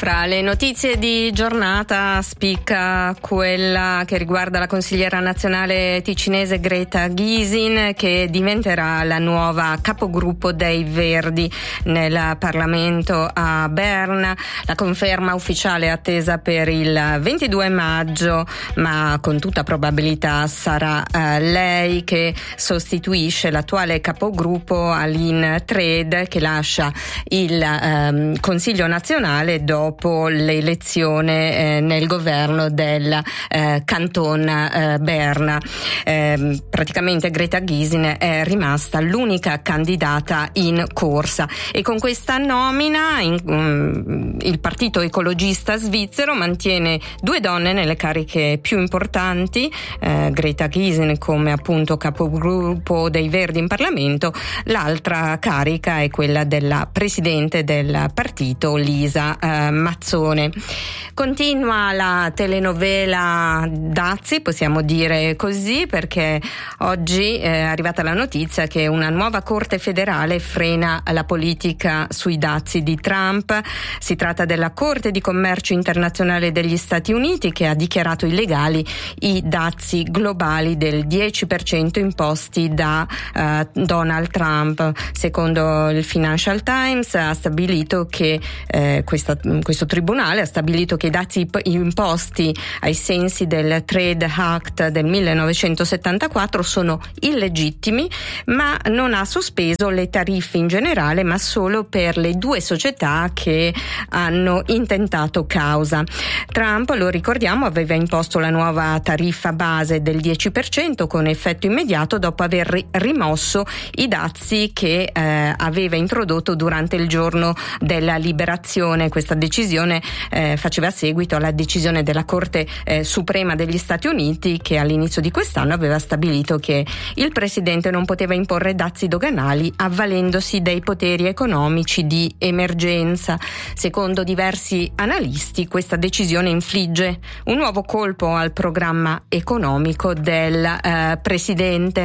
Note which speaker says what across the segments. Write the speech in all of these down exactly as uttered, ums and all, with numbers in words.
Speaker 1: Fra le notizie di giornata spicca quella che riguarda la consigliera nazionale ticinese Greta Gysin, che diventerà la nuova capogruppo dei Verdi nel Parlamento a Berna. La conferma ufficiale è attesa per il ventidue maggio, ma con tutta probabilità sarà eh, lei che sostituisce l'attuale capogruppo Aline Tred, che lascia il ehm, Consiglio nazionale dopo dopo l'elezione eh, nel governo del eh, Canton eh, Berna. Eh, praticamente Greta Gysin è rimasta l'unica candidata in corsa, e con questa nomina in, um, il partito ecologista svizzero mantiene due donne nelle cariche più importanti, eh, Greta Gysin come appunto capogruppo dei Verdi in Parlamento, l'altra carica è quella della presidente del partito Lisa eh, Mazzone. Continua la telenovela Dazi, possiamo dire così, perché oggi è arrivata la notizia che una nuova Corte federale frena la politica sui dazi di Trump. Si tratta della Corte di Commercio Internazionale degli Stati Uniti, che ha dichiarato illegali i dazi globali del dieci per cento imposti da uh, Donald Trump. Secondo il Financial Times ha stabilito che eh, questa Questo tribunale ha stabilito che i dazi imposti ai sensi del Trade Act del millenovecentosettantaquattro sono illegittimi, ma non ha sospeso le tariffe in generale, ma solo per le due società che hanno intentato causa. Trump, lo ricordiamo, aveva imposto la nuova tariffa base del dieci per cento con effetto immediato dopo aver rimosso i dazi che eh, aveva introdotto durante il giorno della liberazione. Questa decisione eh, faceva seguito alla decisione della Corte eh, Suprema degli Stati Uniti, che all'inizio di quest'anno aveva stabilito che il presidente non poteva imporre dazi doganali avvalendosi dei poteri economici di emergenza. Secondo diversi analisti, questa decisione infligge un nuovo colpo al programma economico del eh, presidente.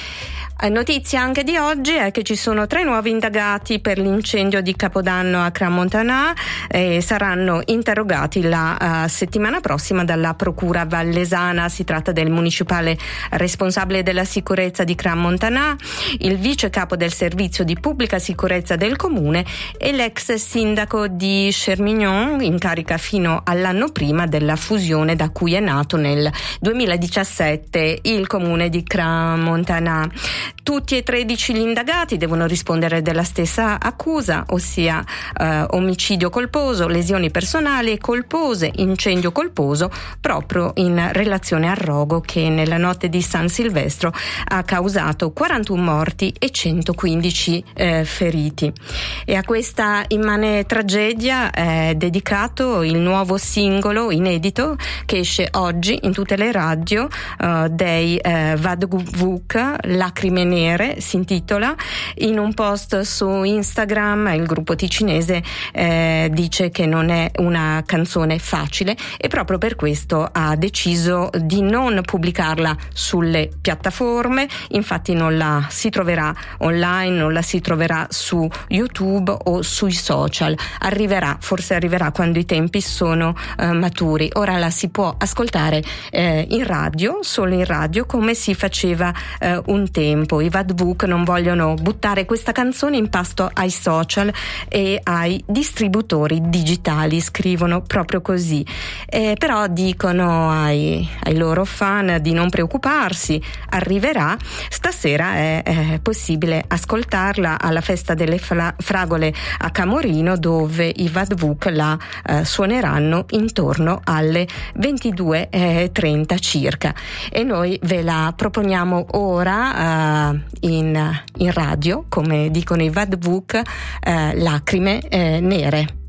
Speaker 1: Notizia anche di oggi è che ci sono tre nuovi indagati per l'incendio di Capodanno a Crans-Montana e saranno interrogati la uh, settimana prossima dalla Procura Vallesana. Si tratta del municipale responsabile della sicurezza di Crans-Montana, il vice capo del servizio di pubblica sicurezza del comune e l'ex sindaco di Chermignon, in carica fino all'anno prima della fusione da cui è nato nel duemiladiciassette il comune di Crans-Montana. Tutti e tredici gli indagati devono rispondere della stessa accusa, ossia eh, omicidio colposo, lesioni personali colpose, incendio colposo, proprio in relazione al rogo che nella notte di San Silvestro ha causato quarantuno morti e centoquindici eh, feriti. E a questa immane tragedia è dedicato il nuovo singolo inedito che esce oggi in tutte le radio eh, dei eh, Vadvuk, Lacrime Nere si intitola. In un post su Instagram il gruppo ticinese eh, dice che non è una canzone facile e proprio per questo ha deciso di non pubblicarla sulle piattaforme. Infatti non la si troverà online, non la si troverà su YouTube o sui social. Arriverà, forse arriverà quando i tempi sono eh, maturi. Ora la si può ascoltare eh, in radio, solo in radio, come si faceva eh, un tempo. I Vadvuk non vogliono buttare questa canzone in pasto ai social e ai distributori digitali, scrivono proprio così. Eh, però dicono ai, ai loro fan di non preoccuparsi, arriverà. Stasera è, è possibile ascoltarla alla festa delle fla- fragole a Camorino, dove i Vadvuk la eh, suoneranno intorno alle ventidue e trenta circa, e noi ve la proponiamo ora uh, in, in radio, come dicono i Vadvuk, uh, Lacrime eh, Nere.